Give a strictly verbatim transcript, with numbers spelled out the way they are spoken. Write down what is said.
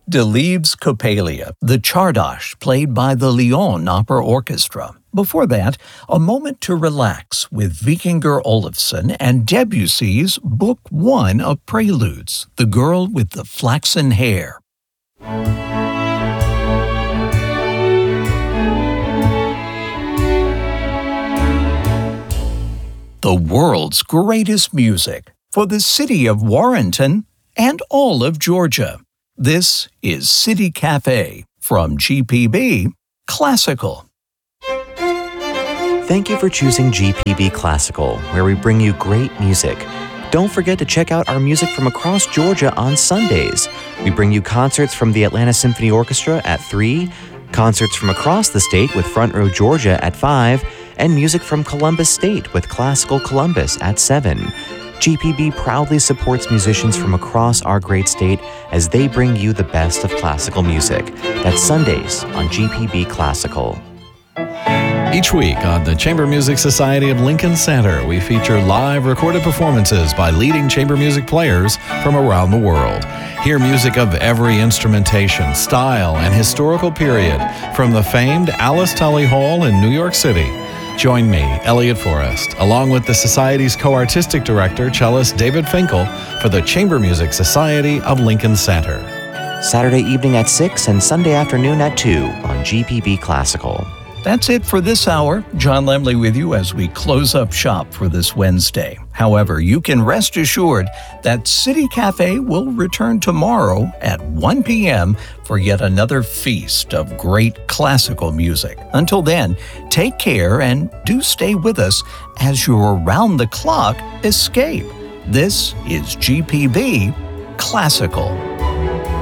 Delibes Coppelia, the Czardas, played by the Lyon Opera Orchestra. Before that, a moment to relax with Vikingur Olafsson and Debussy's Book One of Preludes, The Girl with the Flaxen Hair. The world's greatest music for the city of Warrenton and all of Georgia. This is City Cafe from G P B Classical. Thank you for choosing G P B Classical, where we bring you great music. Don't forget to check out our music from across Georgia on Sundays. We bring you concerts from the Atlanta Symphony Orchestra at three, concerts from across the state with Front Row Georgia at five, and music from Columbus State with Classical Columbus at seven. G P B proudly supports musicians from across our great state as they bring you the best of classical music. That's Sundays on G P B Classical. Each week on the Chamber Music Society of Lincoln Center, we feature live recorded performances by leading chamber music players from around the world. Hear music of every instrumentation, style, and historical period from the famed Alice Tully Hall in New York City. Join me, Elliot Forrest, along with the Society's co-artistic director, cellist David Finkel, for the Chamber Music Society of Lincoln Center. Saturday evening at six and Sunday afternoon at two on G P B Classical. That's it for this hour. John Lemley with you as we close up shop for this Wednesday. However, you can rest assured that City Cafe will return tomorrow at one p.m. for yet another feast of great classical music. Until then, take care and do stay with us as your round-the-clock escape. This is G P B Classical.